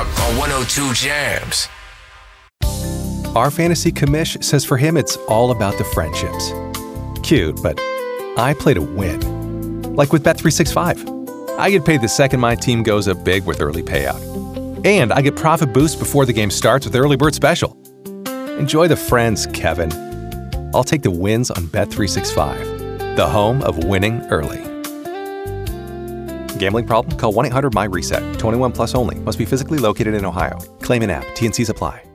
on 102 Jams. Our fantasy commish says for him it's all about the friendships. Cute, but I play to win. Like with Bet365. I get paid the second my team goes up big with early payout. And I get profit boost before the game starts with Early Bird Special. Enjoy the friends, Kevin. I'll take the wins on Bet365, the home of winning early. Gambling problem? Call 1-800-MY-RESET. 21 plus only. Must be physically located in Ohio. Claim in app. T&Cs apply.